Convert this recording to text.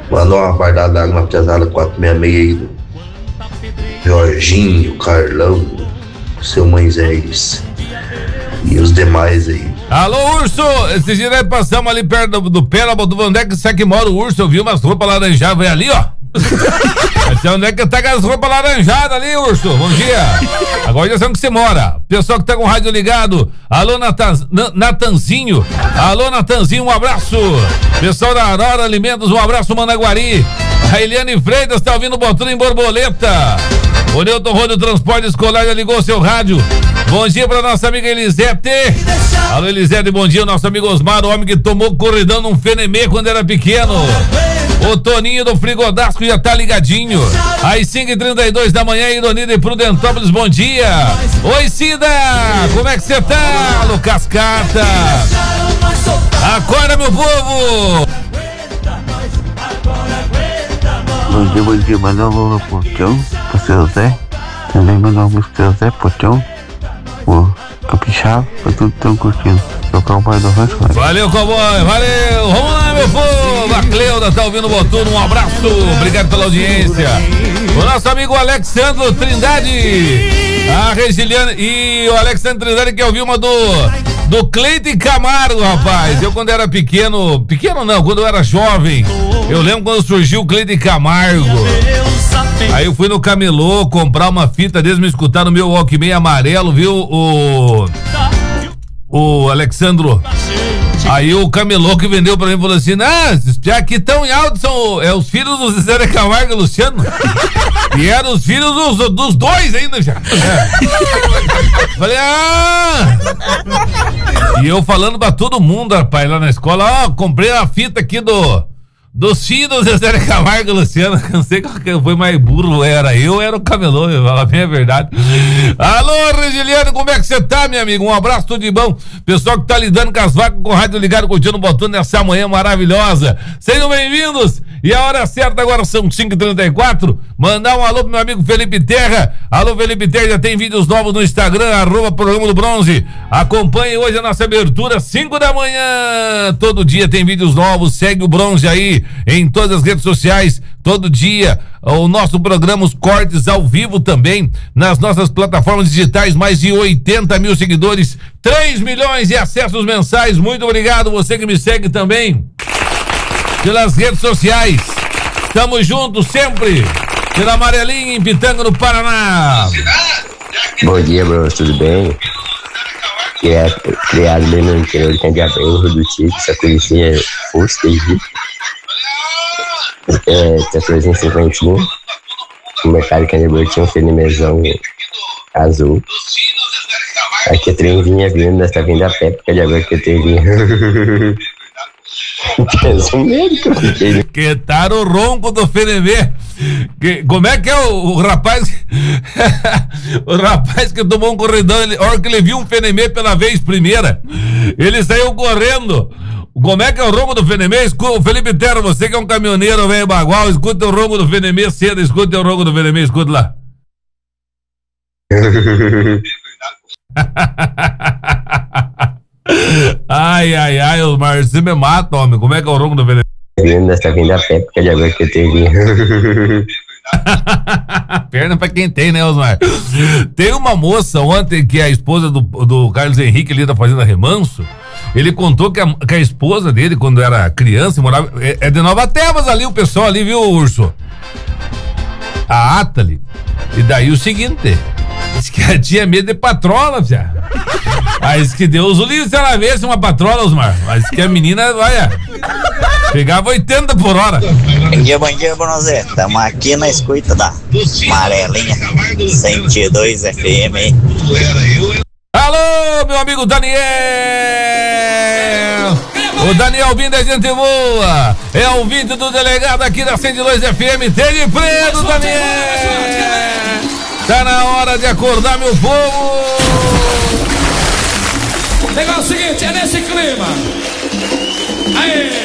Mandar uma guardada d'água na pesada 466 aí do Jorginho, Carlão, seu Moisés e os demais aí. Alô, Urso! Esses dias nós passamos ali perto do Pérola, do onde é que será que mora o Urso? Eu vi umas roupas laranjadas ali, ó. Onde é que tá com as roupas laranjadas ali, Urso? Bom dia! Agora já sabemos que você mora. Pessoal que tá com o rádio ligado, alô, Natanzinho. Alô, Natanzinho, um abraço. Pessoal da Aurora Alimentos, um abraço, Managuari. A Eliane Freitas tá ouvindo Botando em Borboleta. O Newton Rodo Transporte Escolar já ligou o seu rádio. Bom dia pra nossa amiga Elisete. Alô, Elisete, bom dia. O nosso amigo Osmar, o homem que tomou corridão num fenemê quando era pequeno. O Toninho do Frigodasco já tá ligadinho. Às 5h32 da manhã, Ironida e Prudentópolis, bom dia. Oi, Cida, como é que você tá? Alô, Cascata. Acorda, meu povo. Bom dia, mandar um alô pro Tião, pro seu Zé. Também mandar um pro seu Zé, pro Tião, pro Capixaba, pra tudo tão curtindo. Sou o cowboy do rancho. Valeu, cowboy, valeu. Vamos lá, meu povo. A Cleuda tá ouvindo o Botuno, um abraço. Obrigado pela audiência. O nosso amigo Alexandro Trindade. A Regiliane e o Alexandre Trindade que ouviu uma do Cleiton Camargo, rapaz. Eu quando era pequeno não, quando eu era jovem, eu lembro quando surgiu o Cleiton Camargo. Aí eu fui no camelô comprar uma fita deles, me escutar no meu Walkman amarelo, viu, o Alexandro. Aí o camelô que vendeu pra mim falou assim: esses piá que tão em alto são os filhos do Zé Camargo e Luciano. E eram os filhos dos dois ainda, já. Falei, E eu falando pra todo mundo, rapaz, lá na escola, comprei a fita aqui dos filhos do Zé Camargo e Luciano. Não sei qual que foi mais burro, era eu ou era o camelô, eu falo bem a verdade. Alô, Regiliano, como é que você tá, meu amigo? Um abraço, tudo de bom. Pessoal que tá lidando com as vacas, com o rádio ligado, curtindo, botando nessa manhã maravilhosa. Sejam bem-vindos. E a hora certa agora são 5h34. Mandar um alô pro meu amigo Felipe Terra. Alô, Felipe Terra, já tem vídeos novos no Instagram, @programa do Bronze. Acompanhe hoje a nossa abertura, 5 da manhã. Todo dia tem vídeos novos. Segue o Bronze aí em todas as redes sociais. Todo dia o nosso programa, os cortes ao vivo também nas nossas plataformas digitais. Mais de 80 mil seguidores, 3 milhões de acessos mensais. Muito obrigado, você que me segue também pelas redes sociais. Estamos juntos sempre. Pela Amarelinha, em Pitanga, no Paraná. Bom dia, Bruno, tudo bem? Criado bem no interior de Candiabem, Rio do Tigre, essa coisinha fosca e rica. Tratorzinho 50. O mercado Candiabem tinha um fenemezão azul. Aqui a trenzinha vindo, nós tá vindo a pé, porque Candiabem que tem vindo. Pensa um médico. Que tá o ronco do fenemê. Como é que é o rapaz? O rapaz que tomou um corridão, a hora que ele viu um fenemê pela vez primeira, ele saiu correndo. Como é que é o ronco do fenemê? O Felipe Terra, você que é um caminhoneiro velho bagual, escuta o ronco do fenemê cedo, escuta o ronco do fenemê, escuta lá. Ai, Osmar, você me mata, homem. Como é que é o ronco do fenemê? Nós tá vindo a pé, porque ele agora que eu tenho. Perna pra quem tem, né, Osmar? Tem uma moça ontem que é a esposa do Carlos Henrique ali da Fazenda Remanso. Ele contou que a esposa dele, quando era criança, morava. É de Nova Tebas ali, o pessoal ali, viu, Urso? A Atali. E daí o seguinte: diz que ela tinha medo de patrola, fia. Mas que Deus o livre se ela vesse uma patrola, Osmar. Mas que a menina, olha, pegava 80 por hora. Bom dia, Bronzé. Estamos aqui na escuta da Amarelinha 102 FM. Alô, meu amigo Daniel! O Daniel Binda é gente boa. É o ouvinte do delegado aqui da 102 FM. Teve preso, Daniel! Tá na hora de acordar, meu povo! Negócio seguinte, é nesse clima. Aê!